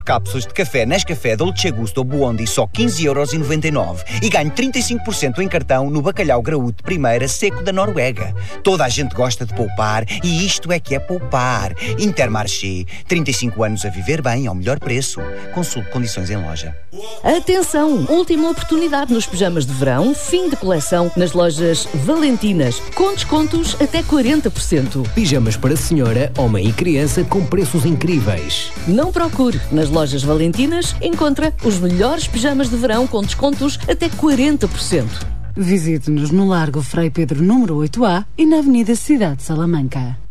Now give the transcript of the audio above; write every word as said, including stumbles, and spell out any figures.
Cápsulas de café Nescafé Dolce Gusto Buondi só quinze euros e noventa e nove e ganhe trinta e cinco por cento em cartão no bacalhau graúdo primeira seco da Noruega. Toda a gente gosta de poupar e isto é que é poupar. Intermarché, trinta e cinco anos a viver bem ao melhor preço. Consulte condições em loja. Atenção! Última oportunidade nos pijamas de verão, fim de coleção nas lojas Valentinas, com descontos até quarenta por cento. Pijamas para senhora, homem e criança com preços incríveis. Não procure. Nas lojas Valentinas encontra os melhores pijamas de verão com descontos até quarenta por cento. Visite-nos no Largo Frei Pedro número oito A e na Avenida Cidade de Salamanca.